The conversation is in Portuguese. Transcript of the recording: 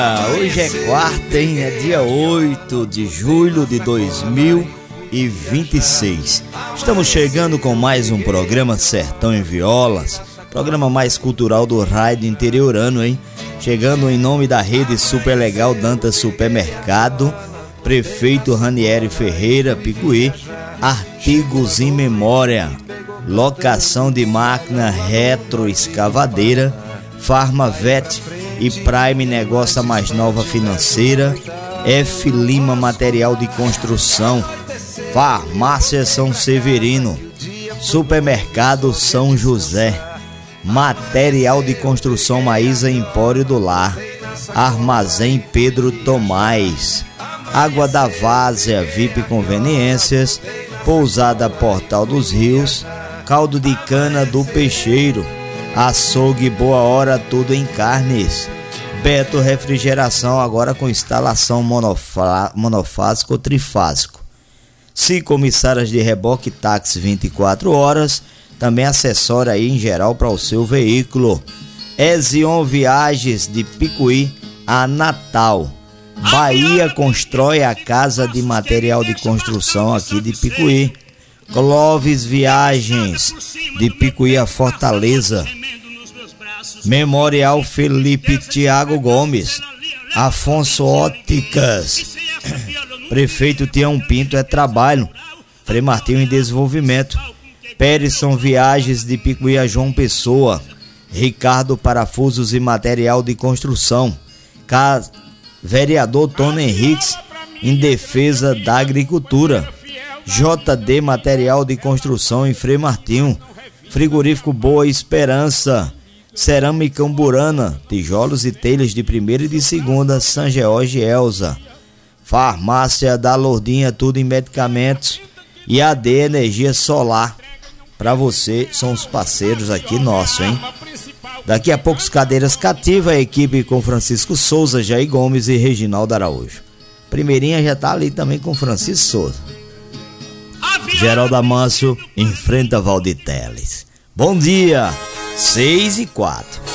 Hoje é quarta, hein? É dia 8 de julho de 2026. Estamos chegando com mais um programa Sertão em Violas, programa mais cultural do rádio interiorano, hein? Chegando em nome da rede Super Legal Dantas Supermercado, Prefeito Ranieri Ferreira, Picuí, Artigos em Memória, locação de máquina retroescavadeira, Farmavet e Prime Negócio Mais Nova Financeira, F Lima Material de Construção, Farmácia São Severino, Supermercado São José, Material de Construção Maísa Empório do Lar, Armazém Pedro Tomás, Água da Várzea VIP Conveniências, Pousada Portal dos Rios, Caldo de Cana do Peixeiro, Açougue Boa Hora Tudo em Carnes, Beto Refrigeração agora com instalação monofásico ou trifásico, Comissárias de Reboque Táxi 24 horas, também acessório aí em geral para o seu veículo. Ezion Viagens de Picuí a Natal. Bahia constrói a casa de material de construção aqui de Picuí. Clóvis Viagens de Picuí a Fortaleza. Memorial Felipe Tiago Gomes. Afonso Óticas. Prefeito Tião Pinto é trabalho. Frei Martinho em desenvolvimento. Perisson Viagens de Picuí a João Pessoa. Ricardo Parafusos e Material de Construção. Vereador Tony Henriques em defesa da agricultura. JD Material de Construção em Frei Martinho. Frigorífico Boa Esperança. Cerâmica Umburana, tijolos e telhas de primeira e de segunda, São George e Elza. Farmácia da Lourdinha, tudo em medicamentos. E AD Energia Solar. Para você, são os parceiros aqui nossos, hein? Daqui a pouco, cadeiras cativa, a equipe com Francisco Souza, Jair Gomes e Reginaldo Araújo. Primeirinha já tá ali também com Francisco Souza. Geraldo Amâncio enfrenta Valdir Teles. Bom dia, 6h04.